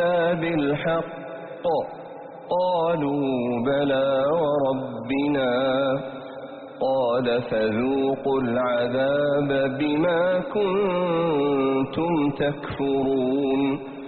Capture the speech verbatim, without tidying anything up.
بالحق قالوا بلى وربنا قال فذوقوا العذاب بما كنتم تكفرون